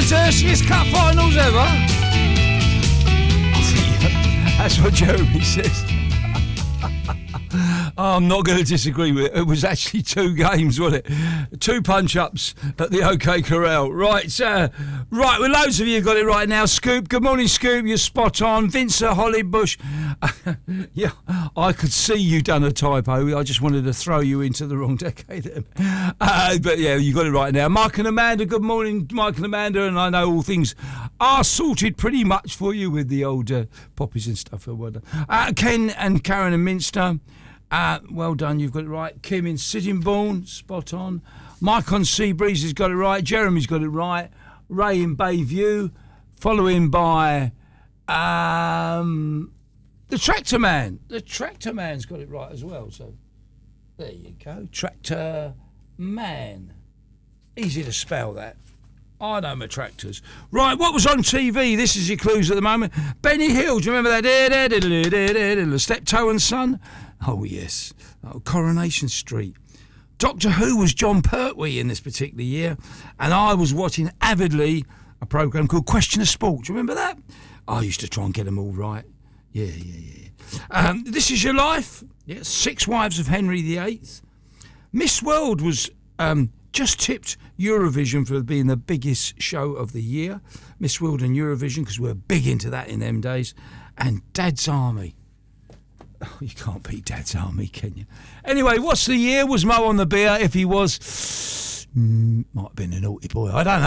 dirtiest cup finals ever. That's what Jeremy says. I'm not going to disagree with it. It was actually 2 games, wasn't it? 2 punch-ups at the OK Corral. Right, right. Well, loads of you got it right now. Scoop, good morning, Scoop. You're spot on. Vincent Hollybush. Yeah, I could see you done a typo. I just wanted to throw you into the wrong decade. But yeah, you got it right now. Mike and Amanda, good morning, Mike and Amanda. And I know all things are sorted pretty much for you with the old poppies and stuff. Well done. Ken and Karen and Minster. Well done, you've got it right. Kim in Sittingbourne, spot on. Mike on Seabreeze has got it right. Jeremy's got it right. Ray in Bayview, following by the Tractor Man. The Tractor Man's got it right as well. So there you go. Tractor Man. Easy to spell that. I know my tractors. Right, what was on TV? This is your clues at the moment. Benny Hill, do you remember that? Steptoe and Son? Oh, yes. Oh, Coronation Street. Doctor Who was John Pertwee in this particular year, and I was watching avidly a programme called Question of Sport. Do you remember that? I used to try and get them all right. Yeah. This Is Your Life. Yeah, 6 Wives of Henry VIII. Miss World was just tipped Eurovision for being the biggest show of the year. Miss World and Eurovision, because we were big into that in them days. And Dad's Army. Oh, you can't beat Dad's Army, can you? Anyway, what's the year? Was Mo on the beer? If he was, might have been a naughty boy. I don't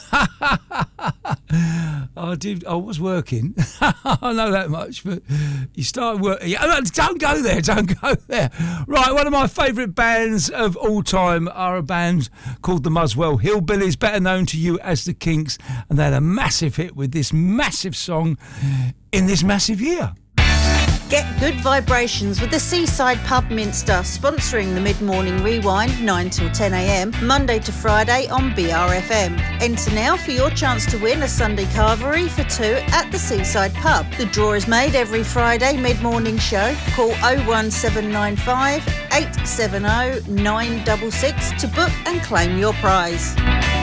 know. I was working. I know that much, but you started working. Don't go there. Don't go there. Right, one of my favourite bands of all time are a band called the Muswell Hillbillies, better known to you as the Kinks, and they had a massive hit with this massive song in this massive year. Get good vibrations with the Seaside Pub Minster, sponsoring the Mid-Morning Rewind, 9 till 10 a.m, Monday to Friday on BRFM. Enter now for your chance to win a Sunday carvery for 2 at the Seaside Pub. The draw is made every Friday mid-morning show. Call 01795 870 966 to book and claim your prize.